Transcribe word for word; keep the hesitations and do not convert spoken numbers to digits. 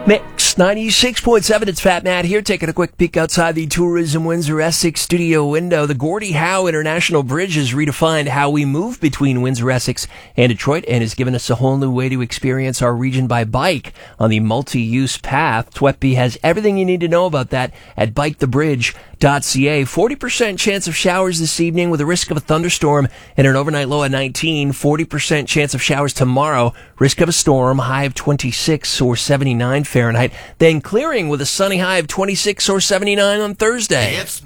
Mix ninety-six point seven, it's Fat Matt here, taking a quick peek outside the Tourism Windsor Essex studio window. The Gordie Howe International Bridge has redefined how we move between Windsor, Essex, and Detroit, and has given us a whole new way to experience our region by bike on the multi-use path. T W E P has everything you need to know about that at bike the bridge dot c a. forty percent chance of showers this evening with a risk of a thunderstorm and an overnight low of nineteen. forty percent chance of showers tomorrow, risk of a storm, high of twenty-six or seventy-nine Fahrenheit. Then clearing with a sunny high of twenty-six or seventy-nine on Thursday. It's